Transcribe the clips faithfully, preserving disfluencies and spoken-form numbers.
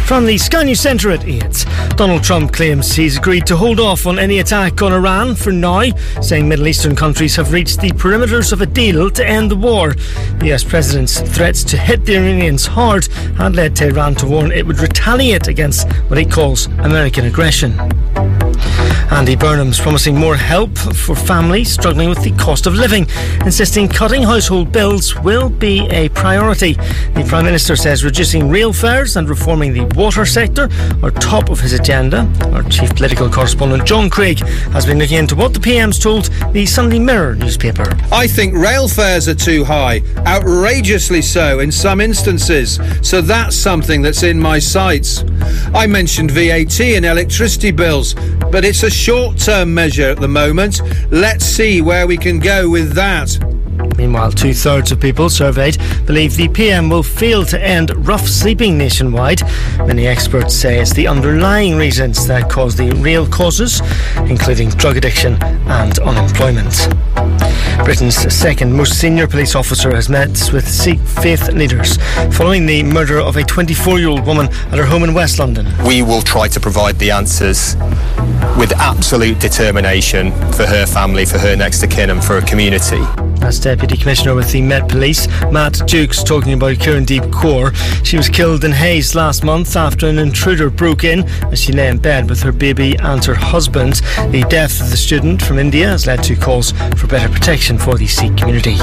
From the Sky News Centre at eight, Donald Trump claims he's agreed to hold off on any attack on Iran for now, saying Middle Eastern countries have reached the perimeters of a deal to end the war. The U S President's threats to hit the Iranians hard had led Tehran to warn it would retaliate against what he calls American aggression. Andy Burnham's promising more help for families struggling with the cost of living, insisting cutting household bills will be a priority. The Prime Minister says reducing rail fares and reforming the water sector are top of his agenda. Our chief political correspondent John Craig has been looking into what the P M's told the Sunday Mirror newspaper. I think rail fares are too high, outrageously so in some instances, so that's something that's in my sights. I mentioned V A T and electricity bills, but it's a short-term measure at the moment. Let's see where we can go with that. Meanwhile, two-thirds of people surveyed believe the P M will fail to end rough sleeping nationwide. Many experts say it's the underlying reasons that cause the real causes, including drug addiction and unemployment. Britain's second most senior police officer has met with Sikh faith leaders following the murder of a twenty-four-year-old woman at her home in West London. We will try to provide the answers with absolute determination for her family, for her next of kin and for her community. That's Deputy Commissioner with the Met Police, Matt Dukes, talking about Kierandeep Kaur. She was killed in Hayes last month after an intruder broke in as she lay in bed with her baby and her husband. The death of the student from India has led to calls for better protection for the Sikh community.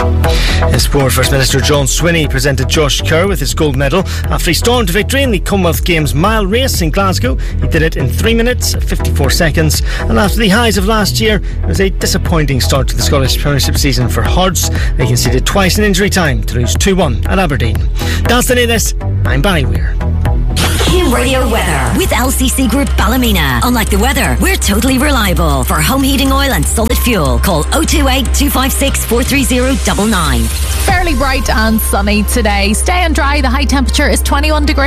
In sport, First Minister John Swinney presented Josh Kerr with his gold medal after he stormed to victory in the Commonwealth Games mile race in Glasgow. He did it in three minutes, fifty-four seconds, and after the highs of last year, it was a disappointing start to the Scottish Premiership season for Hearts. They conceded twice in injury time to lose two one at Aberdeen. That's the latest. I'm Barry Weir. Kim Radio weather with L C C Group Ballymena. Unlike the weather, we're totally reliable. For home heating oil and solid fuel, call oh two eight, two five six, four three zero nine nine. Fairly bright and sunny today. Stay on dry. The high temperature is twenty-one degrees.